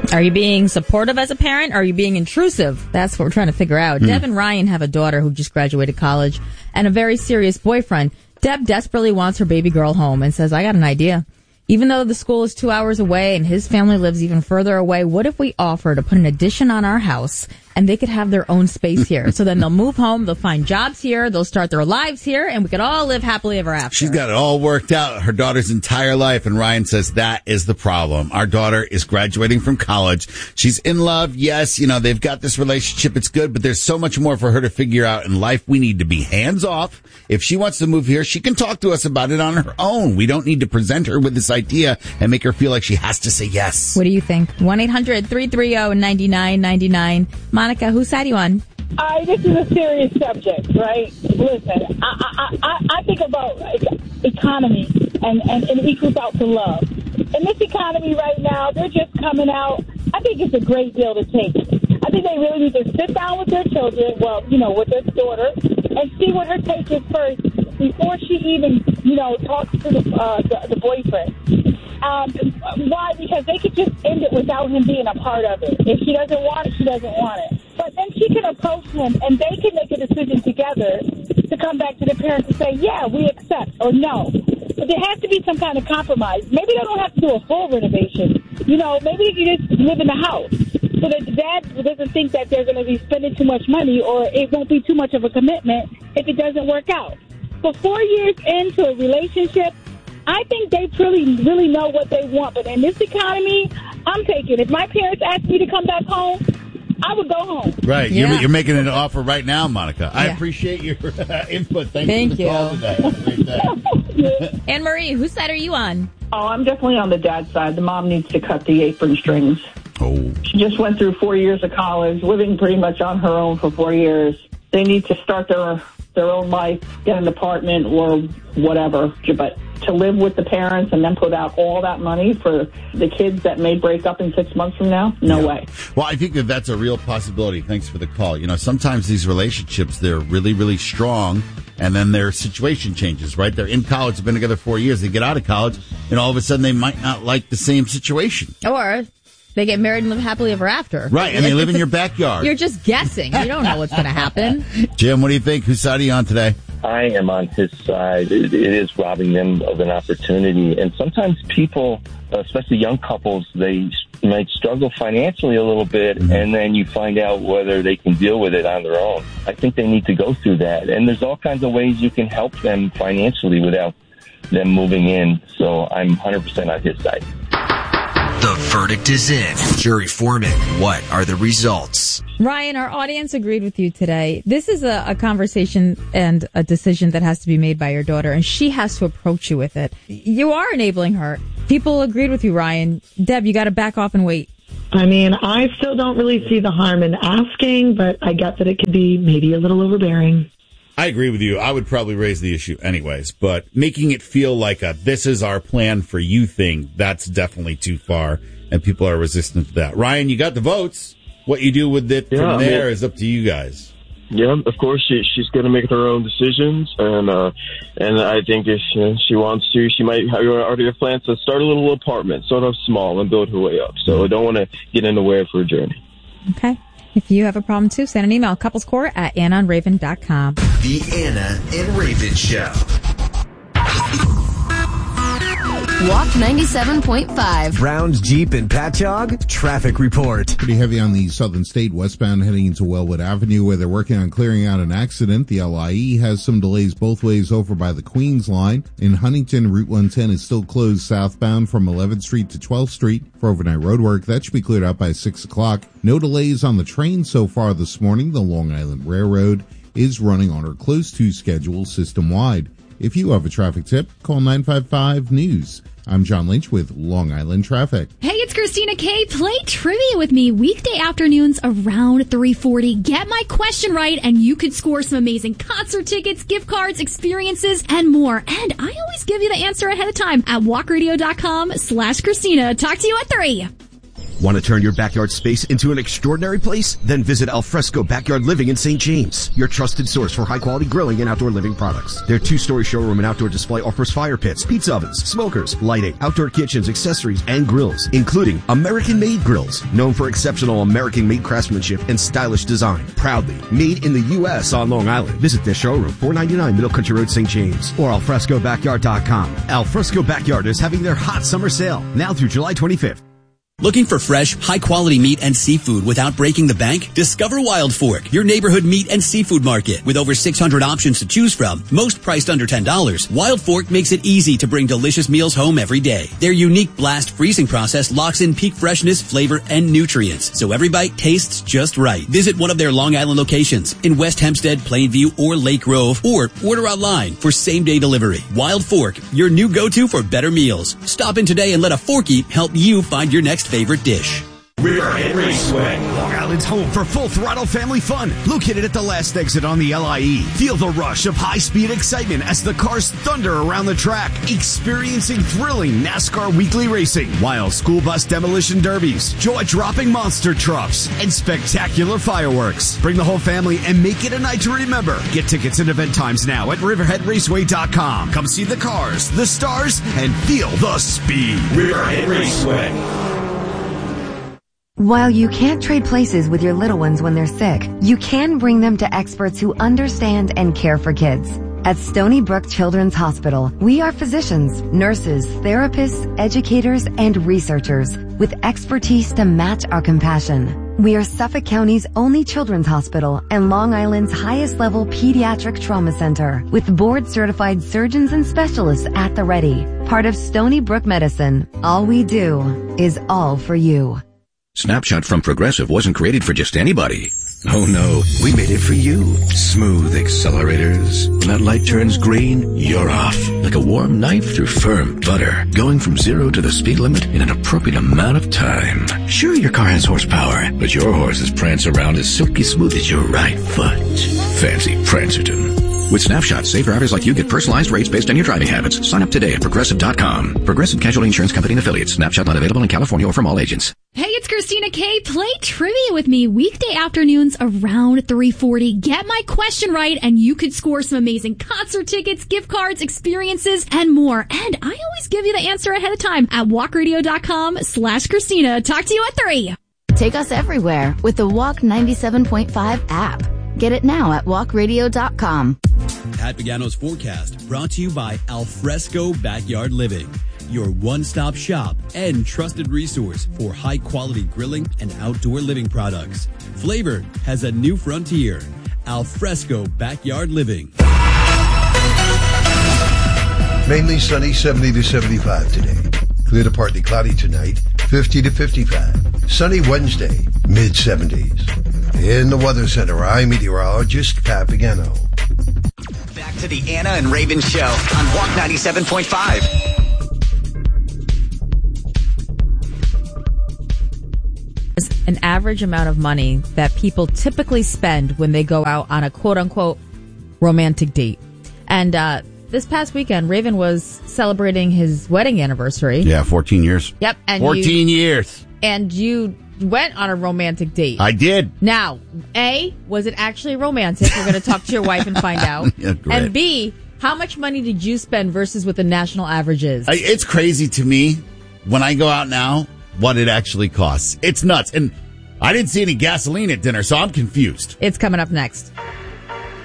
Are you being supportive as a parent? Or are you being intrusive? That's what we're trying to figure out. Deb and Ryan have a daughter who just graduated college and a very serious boyfriend. Deb desperately wants her baby girl home and says, I got an idea. Even though the school is 2 hours away and his family lives even further away, what if we offer to put an addition on our house and they could have their own space here? So then they'll move home, they'll find jobs here, they'll start their lives here, and we could all live happily ever after. She's got it all worked out, her daughter's entire life, and Ryan says that is the problem. Our daughter is graduating from college. She's in love. Yes, they've got this relationship. It's good, but there's so much more for her to figure out in life. We need to be hands off. If she wants to move here, she can talk to us about it on her own. We don't need to present her with this idea and make her feel like she has to say yes. What do you think? 1-800-330-9999. Monica, whose side are you on? This is a serious subject, right? Listen, I think about economy and it equals out to love. In this economy right now, they're just coming out. I think it's a great deal to take. I think they really need to sit down with their children, with their daughter, and see what her take is first before she even, talks to the boyfriend. Why? Because they could just end it without him being a part of it. If she doesn't want it, she doesn't want it. But then she can approach him, and they can make a decision together to come back to the parents and say, yeah, we accept, or no. But there has to be some kind of compromise. Maybe they don't have to do a full renovation. Maybe they can just live in the house so that dad doesn't think that they're going to be spending too much money, or it won't be too much of a commitment if it doesn't work out. But 4 years into a relationship, I think they really know what they want. But in this economy, I'm taking. If my parents asked me to come back home, I would go home. Right. Yeah. You're making an offer right now, Monica. I appreciate your input. Thank you for the call today. Have a great day. Anne-Marie, whose side are you on? Oh, I'm definitely on the dad's side. The mom needs to cut the apron strings. Oh. She just went through 4 years of college, living pretty much on her own for 4 years. They need to start their own life, get an apartment or whatever. But to live with the parents and then put out all that money for the kids that may break up in 6 months from now, no way. Well, I think that's a real possibility. Thanks for the call. Sometimes these relationships, they're really, really strong, and then their situation changes, right? They're in college, they've been together 4 years, they get out of college, and all of a sudden they might not like the same situation. Or they get married and live happily ever after. Right, and they live in your backyard. You're just guessing. You don't know what's going to happen. Jim, what do you think? Whose side are you on today? I am on his side. It is robbing them of an opportunity. And sometimes people, especially young couples, they might struggle financially a little bit, and then you find out whether they can deal with it on their own. I think they need to go through that. And there's all kinds of ways you can help them financially without them moving in. So I'm 100% on his side. The verdict is in. Jury foreman, what are the results? Ryan, our audience agreed with you today. This is a conversation and a decision that has to be made by your daughter, and she has to approach you with it. You are enabling her. People agreed with you, Ryan. Deb, you got to back off and wait. I mean, I still don't really see the harm in asking, but I get that it could be maybe a little overbearing. I agree with you. I would probably raise the issue anyways, but making it feel like this is our plan for you thing, that's definitely too far, and people are resistant to that. Ryan, you got the votes. What you do with it from there is up to you guys. Yeah, of course, she's going to make her own decisions, and I think if she wants to, she might already have plans to start a little apartment, start off small, and build her way up. So I don't want to get in the way of her journey. Okay. If you have a problem, too, send an email, couplescourt@AnnaandRaven.com. The Anna and Raven Show. Walk 97.5. Browns, Jeep, and Patchogue. Traffic report. Pretty heavy on the southern state, westbound heading into Wellwood Avenue, where they're working on clearing out an accident. The LIE has some delays both ways over by the Queens line. In Huntington, Route 110 is still closed southbound from 11th Street to 12th Street for overnight road work. That should be cleared out by 6 o'clock. No delays on the train so far this morning. The Long Island Railroad is running on her close-to schedule system-wide. If you have a traffic tip, call 955-NEWS. I'm John Lynch with Long Island Traffic. Hey, it's Christina K. Play trivia with me weekday afternoons around 3:40. Get my question right, and you could score some amazing concert tickets, gift cards, experiences, and more. And I always give you the answer ahead of time at walkradio.com/Christina. Talk to you at 3. Want to turn your backyard space into an extraordinary place? Then visit Alfresco Backyard Living in St. James, your trusted source for high-quality grilling and outdoor living products. Their 2-story showroom and outdoor display offers fire pits, pizza ovens, smokers, lighting, outdoor kitchens, accessories, and grills, including American-made grills, known for exceptional American-made craftsmanship and stylish design. Proudly made in the U.S. on Long Island. Visit their showroom, 499 Middle Country Road, St. James, or alfrescobackyard.com. Alfresco Backyard is having their hot summer sale now through July 25th. Looking for fresh, high-quality meat and seafood without breaking the bank? Discover Wild Fork, your neighborhood meat and seafood market. With over 600 options to choose from, most priced under $10, Wild Fork makes it easy to bring delicious meals home every day. Their unique blast freezing process locks in peak freshness, flavor, and nutrients, so every bite tastes just right. Visit one of their Long Island locations in West Hempstead, Plainview, or Lake Grove, or order online for same-day delivery. Wild Fork, your new go-to for better meals. Stop in today and let a Forky help you find your next favorite dish. Riverhead Raceway, Long Island's home for full throttle family fun. Located at the last exit on the LIE. Feel the rush of high-speed excitement as the cars thunder around the track. Experiencing thrilling NASCAR weekly racing, wild school bus demolition derbies, jaw-dropping monster trucks, and spectacular fireworks. Bring the whole family and make it a night to remember. Get tickets and event times now at riverheadraceway.com. Come see the cars, the stars, and feel the speed. Riverhead Raceway. While you can't trade places with your little ones when they're sick, you can bring them to experts who understand and care for kids. At Stony Brook Children's Hospital, we are physicians, nurses, therapists, educators, and researchers with expertise to match our compassion. We are Suffolk County's only children's hospital and Long Island's highest level pediatric trauma center with board-certified surgeons and specialists at the ready. Part of Stony Brook Medicine, all we do is all for you. Snapshot from Progressive wasn't created for just anybody. Oh no, we made it for you. Smooth accelerators. When that light turns green, you're off. Like a warm knife through firm butter. Going from 0 to the speed limit in an appropriate amount of time. Sure, your car has horsepower, but your horses prance around as silky smooth as your right foot. Fancy Prancerton. With Snapshot, safe drivers like you get personalized rates based on your driving habits. Sign up today at Progressive.com. Progressive Casualty Insurance Company and Affiliates. Snapshot not available in California or from all agents. Hey, it's Christina K. Play trivia with me weekday afternoons around 3:40. Get my question right and you could score some amazing concert tickets, gift cards, experiences, and more. And I always give you the answer ahead of time at walkradio.com/Christina. Talk to you at 3. Take us everywhere with the Walk 97.5 app. Get it now at walkradio.com. Pat Pagano's forecast brought to you by Alfresco Backyard Living, your one-stop shop and trusted resource for high-quality grilling and outdoor living products. Flavor has a new frontier. Alfresco Backyard Living. Mainly sunny, 70 to 75 today. Clear to partly cloudy tonight, 50 to 55. Sunny Wednesday, mid-70s. In the Weather Center, I'm meteorologist Pat Pagano. Back to the Anna and Raven Show on Walk 97.5. An average amount of money that people typically spend when they go out on a quote-unquote romantic date. And this past weekend, Raven was celebrating his wedding anniversary. Yeah, 14 years. Yep. And 14 years. And you went on a romantic date. I did. Now, A, was it actually romantic? We're going to talk to your wife and find out. Yeah, great. And B, how much money did you spend versus what the national average is? It's crazy to me when I go out now what it actually costs. It's nuts. And I didn't see any gasoline at dinner, so I'm confused. It's coming up next.